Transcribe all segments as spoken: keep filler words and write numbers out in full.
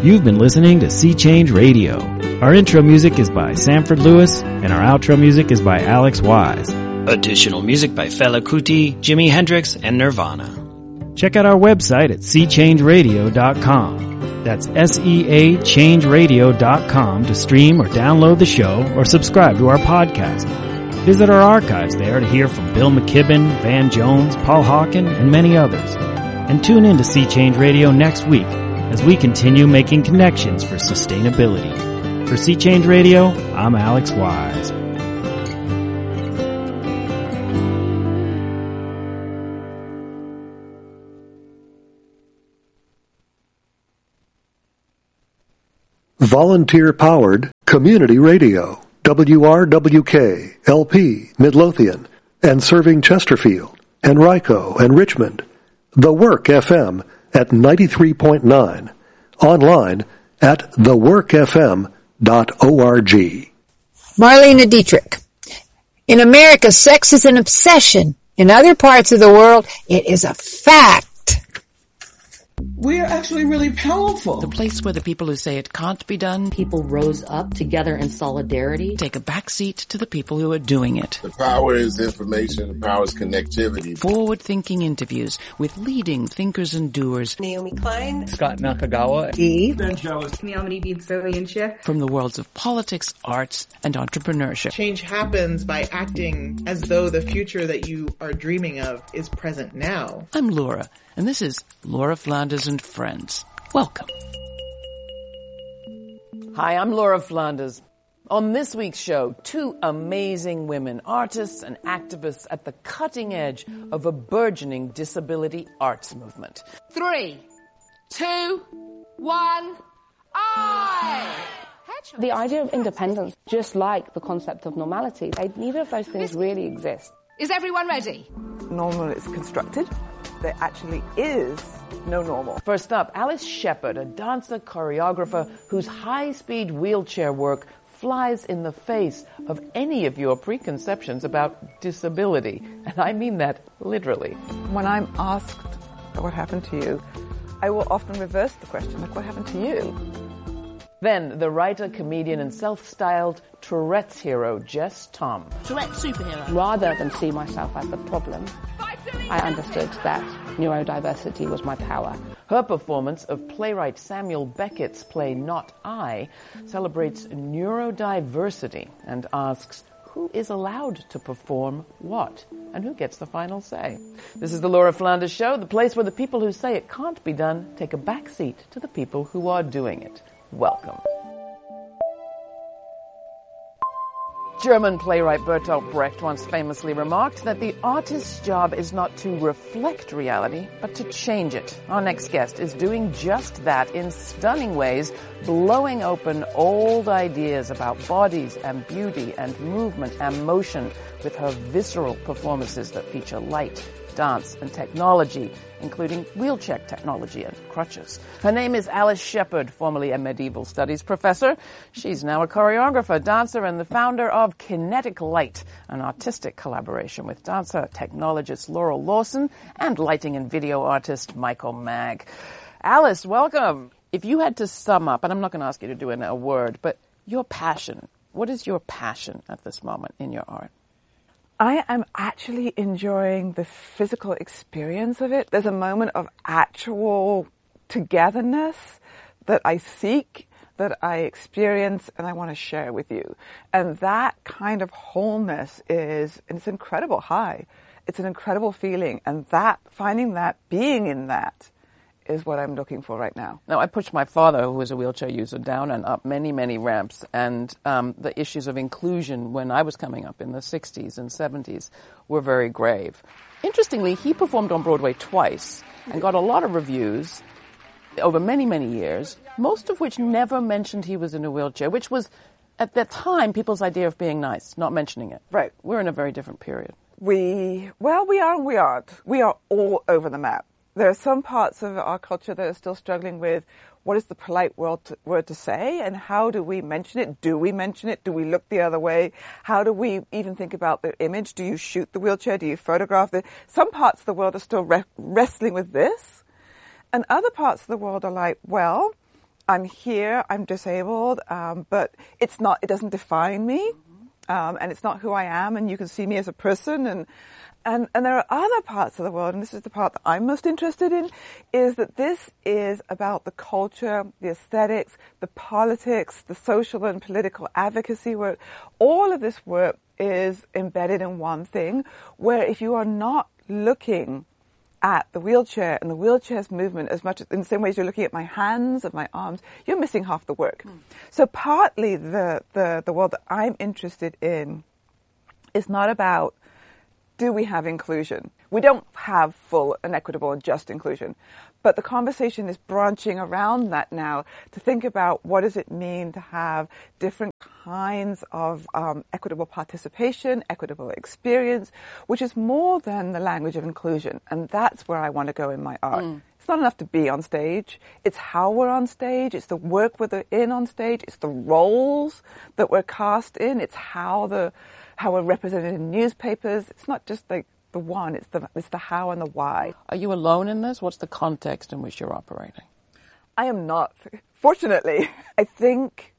You've been listening to Sea Change Radio. Our intro music is by Sanford Lewis, and our outro music is by Alex Wise. Additional music by Fela Kuti, Jimi Hendrix, and Nirvana. Check out our website at sea change radio dot com. That's S E A change radio dot com to stream or download the show or subscribe to our podcast. Visit our archives there to hear from Bill McKibben, Van Jones, Paul Hawken, and many others. And tune in to Sea Change Radio next week as we continue making connections for sustainability. For Sea Change Radio, I'm Alex Wise. Volunteer-powered community radio, W R W K, L P, Midlothian, and serving Chesterfield, Henrico, and Richmond. The Work F M at ninety-three point nine. Online at the work f m dot org. Marlene Dietrich. In America, sex is an obsession. In other parts of the world, it is a fact. We're actually really powerful. The place where the people who say it can't be done, people rose up together in solidarity, take a backseat to the people who are doing it. The power is information, the power is connectivity. Forward-thinking interviews with leading thinkers and doers. Naomi Klein, Scott Nakagawa, Eve, from the worlds of politics, arts, and entrepreneurship. Change happens by acting as though the future that you are dreaming of is present now. I'm Laura, and this is Laura Flanders and Friends. Welcome. Hi, I'm Laura Flanders. On this week's show, two amazing women, artists and activists at the cutting edge of a burgeoning disability arts movement. Three, two, one, I! The idea of independence, just like the concept of normality, they, neither of those things really exist. Is everyone ready? Normal is constructed. There actually is no normal. First up, Alice Shepard, a dancer choreographer whose high-speed wheelchair work flies in the face of any of your preconceptions about disability. And I mean that literally. When I'm asked what happened to you, I will often reverse the question, like, what happened to you? Then, the writer, comedian, and self-styled Tourette's hero, Jess Tom. Tourette's superhero. Rather than see myself as the problem, I understood that neurodiversity was my power. Her performance of playwright Samuel Beckett's play Not I celebrates neurodiversity and asks, who is allowed to perform what? And who gets the final say? This is the Laura Flanders Show, the place where the people who say it can't be done take a backseat to the people who are doing it. Welcome. German playwright Bertolt Brecht once famously remarked that the artist's job is not to reflect reality, but to change it. Our next guest is doing just that in stunning ways, blowing open old ideas about bodies and beauty and movement and motion with her visceral performances that feature light, dance, and technology, including wheelchair technology and crutches. Her name is Alice Shepard, formerly a medieval studies professor. She's now a choreographer, dancer, and the founder of Kinetic Light, an artistic collaboration with dancer technologist Laurel Lawson and lighting and video artist Michael Magg. Alice, welcome. If you had to sum up, and I'm not going to ask you to do it in a word, but your passion, what is your passion at this moment in your art? I am actually enjoying the physical experience of it. There's a moment of actual togetherness that I seek, that I experience, and I want to share with you. And that kind of wholeness is, it's an incredible high. It's an incredible feeling. And that, finding that, being in that, is what I'm looking for right now. Now, I pushed my father, who was a wheelchair user, down and up many, many ramps, and um, the issues of inclusion when I was coming up in the sixties and seventies were very grave. Interestingly, he performed on Broadway twice and got a lot of reviews over many, many years, most of which never mentioned he was in a wheelchair, which was, at that time, people's idea of being nice, not mentioning it. Right. We're in a very different period. We, well, we are and we aren't. We are all over the map. There are some parts of our culture that are still struggling with what is the polite word to, word to say, and how do we mention it? Do we mention it? Do we look the other way? How do we even think about the image? Do you shoot the wheelchair? Do you photograph it? Some parts of the world are still re- wrestling with this, and other parts of the world are like, well, I'm here, I'm disabled, um, but it's not, it doesn't define me, um, and it's not who I am, and you can see me as a person, and, and, and there are other parts of the world, and this is the part that I'm most interested in, is that this is about the culture, the aesthetics, the politics, the social and political advocacy work. All of this work is embedded in one thing, where if you are not looking at the wheelchair and the wheelchair's movement as much in the same way as you're looking at my hands and my arms, you're missing half the work. Mm. So partly the, the, the world that I'm interested in is not about, do we have inclusion? We don't have full and equitable and just inclusion. But the conversation is branching around that now to think about what does it mean to have different kinds of um, equitable participation, equitable experience, which is more than the language of inclusion. And that's where I want to go in my art. Mm. It's not enough to be on stage. It's how we're on stage. It's the work we're in on stage. It's the roles that we're cast in. It's how the how we're represented in newspapers. It's not just like the one, it's the it's the how and the why. Are you alone in this? What's the context in which you're operating? I am not. Fortunately, I think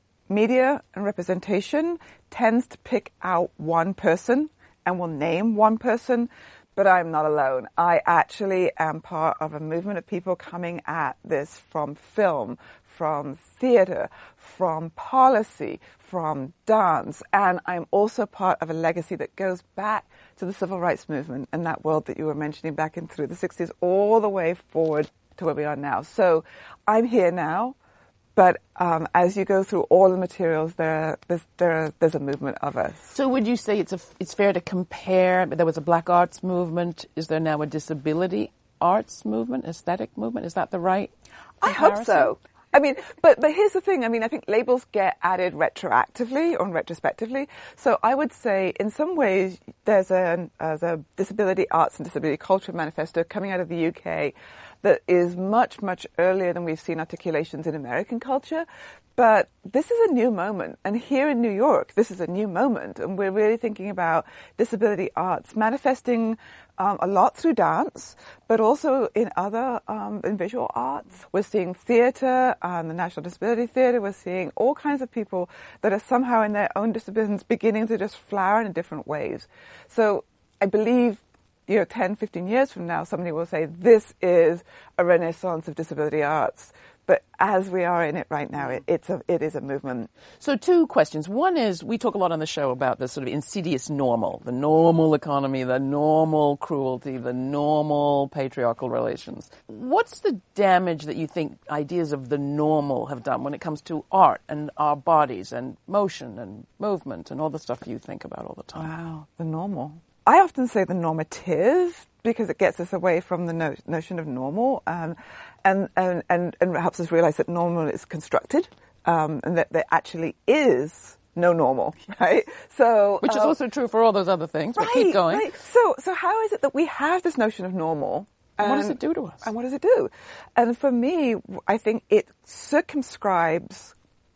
media and representation tends to pick out one person and will name one person, but I'm not alone. I actually am part of a movement of people coming at this from film, from theater, from policy, from dance, and I'm also part of a legacy that goes back to the civil rights movement and that world that you were mentioning back in through the sixties all the way forward to where we are now. So I'm here now, but um, as you go through all the materials, there, there's, there, there's a movement of us. So would you say it's a, it's fair to compare, there was a black arts movement, is there now a disability arts movement, aesthetic movement? Is that the right comparison? I hope so. I mean, but, but here's the thing. I mean, I think labels get added retroactively or retrospectively. So I would say in some ways there's a, there's a disability arts and disability culture manifesto coming out of the U K that is much, much earlier than we've seen articulations in American culture. But this is a new moment. And here in New York, this is a new moment. And we're really thinking about disability arts manifesting um, a lot through dance, but also in other, um, in visual arts. We're seeing theater, um, the National Disability Theater. We're seeing all kinds of people that are somehow in their own disciplines beginning to just flower in different ways. So I believe, you know, ten, fifteen years from now, somebody will say, this is a renaissance of disability arts. But as we are in it right now, it, it's a, it is a movement. So two questions. One is, we talk a lot on the show about the sort of insidious normal, the normal economy, the normal cruelty, the normal patriarchal relations. What's the damage that you think ideas of the normal have done when it comes to art and our bodies and motion and movement and all the stuff you think about all the time? Wow, the normal. I often say the normative because it gets us away from the no- notion of normal. Um, And, and, and, and helps us realize that normal is constructed, um, and that there actually is no normal, right? So, Which is uh, also true for all those other things, but right, keep going. Right. So, so how is it that we have this notion of normal? And what does it do to us? And what does it do? And for me, I think it circumscribes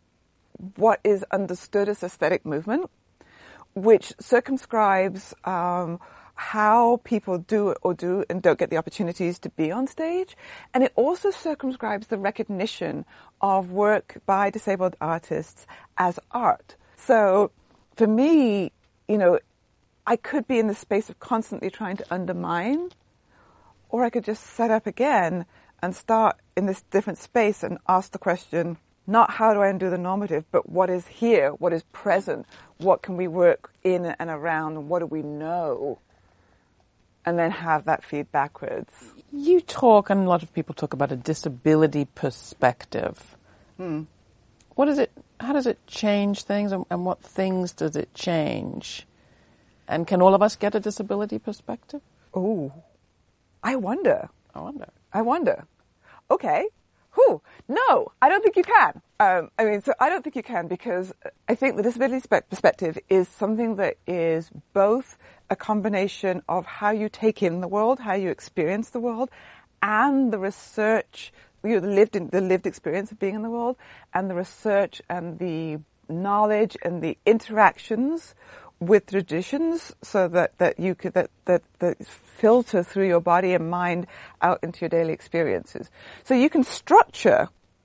what is understood as aesthetic movement, which circumscribes, um, how people do or do and don't get the opportunities to be on stage. And it also circumscribes the recognition of work by disabled artists as art. So for me, you know, I could be in the space of constantly trying to undermine, or I could just set up again and start in this different space and ask the question, not how do I undo the normative, but what is here, what is present, what can we work in and around, and what do we know? And then have that feed backwards. You talk, and a lot of people talk about a disability perspective. Hmm. What is it? How does it change things, and, and what things does it change? And can all of us get a disability perspective? Oh, I wonder. I wonder. I wonder. Okay. Whew. No, I don't think you can. Um, I mean, so I don't think you can because I think the disability spe- perspective is something that is both a combination of how you take in the world, how you experience the world, and the research, you know, the lived in, the lived experience of being in the world, and the research and the knowledge and the interactions with traditions, so that, that you could that, that that filter through your body and mind out into your daily experiences. So you can structure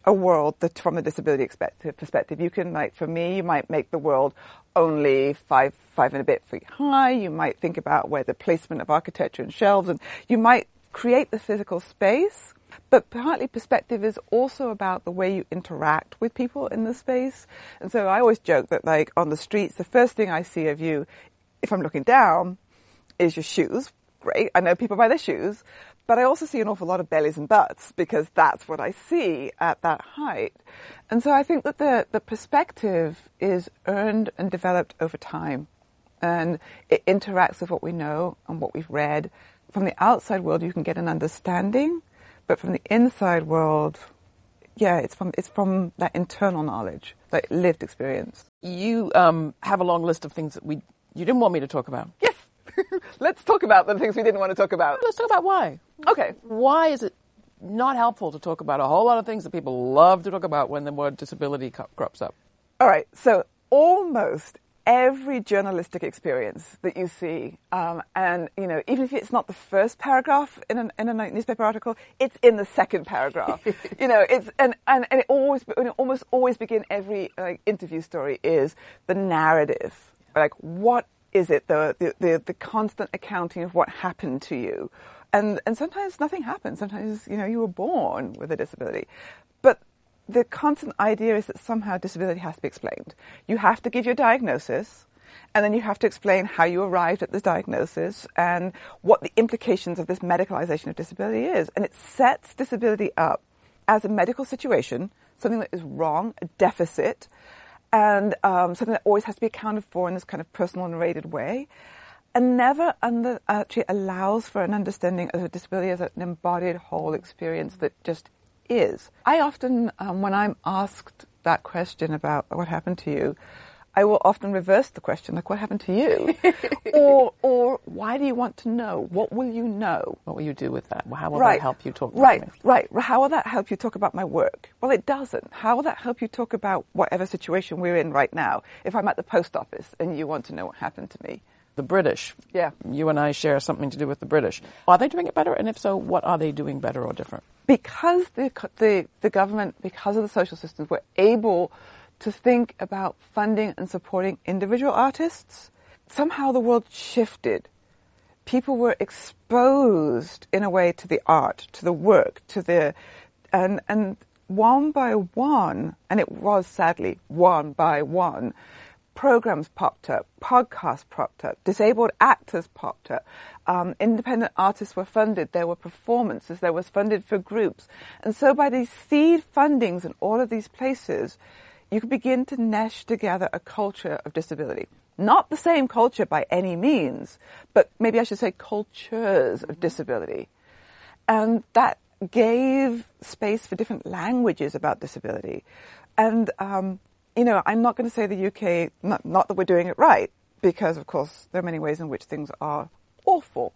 a world that from a disability perspective. You can, like, for me, you might make the world only five, five and a bit feet high. You might think about where the placement of architecture and shelves, and you might create the physical space. But partly perspective is also about the way you interact with people in the space. And so I always joke that, like, on the streets, the first thing I see of you, if I'm looking down, is your shoes. Great. I know people by their shoes. But I also see an awful lot of bellies and butts because that's what I see at that height. And so I think that the, the perspective is earned and developed over time. And it interacts with what we know and what we've read. From the outside world, you can get an understanding. But from the inside world, yeah, it's from it's from that internal knowledge, that lived experience. You um, have a long list of things that we you didn't want me to talk about. Yes. Let's talk about the things we didn't want to talk about. Let's talk about why. Okay. Why is it not helpful to talk about a whole lot of things that people love to talk about when the word disability co- crops up? All right. So almost every journalistic experience that you see, um, and, you know, even if it's not the first paragraph in, an, in a newspaper article, it's in the second paragraph. you know, it's, and, and, and it always, and it almost always begin every, like, interview story is the narrative. Like, what is it? The, the, the, the constant accounting of what happened to you. And, and sometimes nothing happens. Sometimes, you know, you were born with a disability. But the constant idea is that somehow disability has to be explained. You have to give your diagnosis, and then you have to explain how you arrived at this diagnosis and what the implications of this medicalization of disability is. And it sets disability up as a medical situation, something that is wrong, a deficit, and um, something that always has to be accounted for in this kind of personal and rated way, and never under, actually allows for an understanding of a disability as an embodied whole experience that just is. I often, um, when I'm asked that question about what happened to you, I will often reverse the question, like, what happened to you? or, or why do you want to know? What will you know? What will you do with that? How will right. that help you talk about right, me? Right, right. How will that help you talk about my work? Well, it doesn't. How will that help you talk about whatever situation we're in right now? If I'm at the post office and you want to know what happened to me. The British. Yeah. You and I share something to do with the British. Are they doing it better? And if so, what are they doing better or different? Because the the, the government, because of the social systems, were able to think about funding and supporting individual artists, somehow the world shifted. People were exposed in a way to the art, to the work, to the, and, and one by one, and it was sadly one by one, programs popped up, podcasts popped up, disabled actors popped up, um, independent artists were funded, there were performances, there was funded for groups. And so by these seed fundings in all of these places, you could begin to mesh together a culture of disability. Not the same culture by any means, but maybe I should say cultures of disability. And that gave space for different languages about disability. And, um, you know, I'm not going to say the U K, not, not that we're doing it right, because, of course, there are many ways in which things are awful.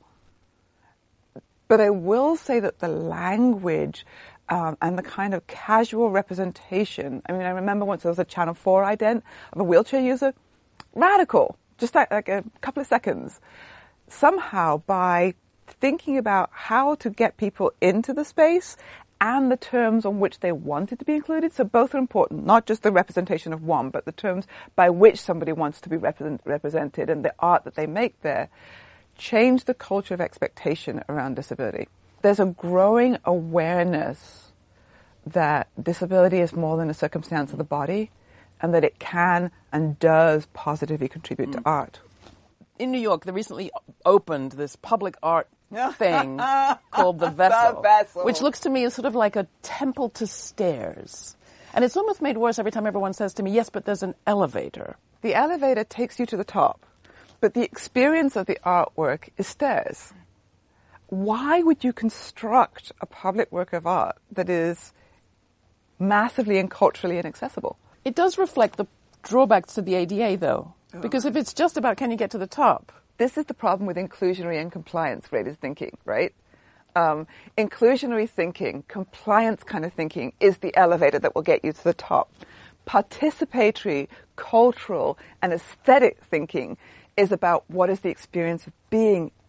But I will say that the language um, and the kind of casual representation, I mean, I remember once there was a Channel four ident of a wheelchair user, radical, just like, like a couple of seconds. Somehow, by thinking about how to get people into the space and the terms on which they wanted to be included, so both are important, not just the representation of one, but the terms by which somebody wants to be represent, represented and the art that they make there, change the culture of expectation around disability. There's a growing awareness that disability is more than a circumstance of the body, and that it can and does positively contribute mm. to art. In New York, they recently opened this public art thing called The Vessel, The Vessel, which looks to me as sort of like a temple to stairs. And it's almost made worse every time everyone says to me, yes, but there's an elevator. The elevator takes you to the top, but the experience of the artwork is stairs. Why would you construct a public work of art that is massively and culturally inaccessible? It does reflect the drawbacks to the A D A, though, oh. because if it's just about can you get to the top. This is the problem with inclusionary and compliance-related thinking, right? Um, inclusionary thinking, compliance kind of thinking is the elevator that will get you to the top. Participatory, cultural, and aesthetic thinking is about what is the experience of being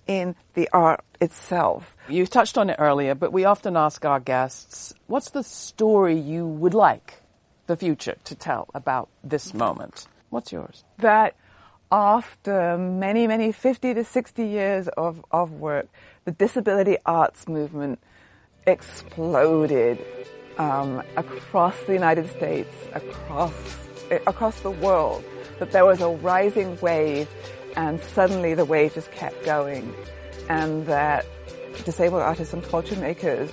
in the art itself. You touched on it earlier, but we often ask our guests, what's the story you would like the future to tell about this moment? What's yours? That after many, many fifty to sixty years of, of work, the disability arts movement exploded um, across the United States, across across the world, that there was a rising wave, and suddenly the wave just kept going, and that disabled artists and culture makers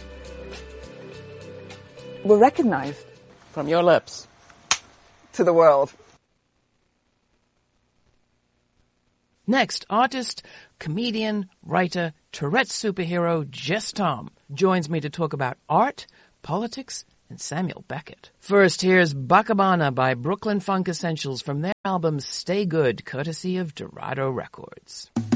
were recognized. From your lips to the world. Next, artist, comedian, writer, Tourette superhero Jess Tom joins me to talk about art, politics, and Samuel Beckett. First, here's Bacabana by Brooklyn Funk Essentials from their album Stay Good, courtesy of Dorado Records.